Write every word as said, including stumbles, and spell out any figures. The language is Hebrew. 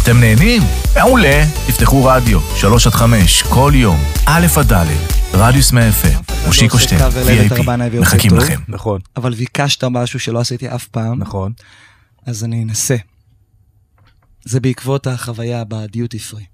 אתם נהנים? מעולה. תפתחו רדיו, שלוש עד חמש, כל יום, א' עד ד', רדיוס מאה אף אם, מושיקו שטיין, וי איי פי, מחכים לכם. נכון. אבל ביקשת משהו שלא עשיתי אף פעם. נכון. אז אני אנסה. זה בעקבות החוויה בדיוטי פרי.